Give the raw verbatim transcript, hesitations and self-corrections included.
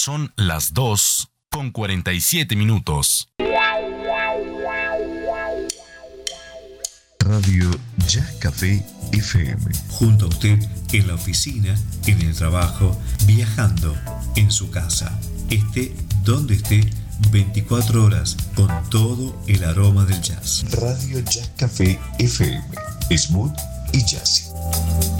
Son las dos con cuarenta y siete minutos. Radio Jazz Café F M. Junto a usted en la oficina, en el trabajo, viajando, en su casa. Esté donde esté, veinticuatro horas con todo el aroma del jazz. Radio Jazz Café F M. Smooth y jazzy.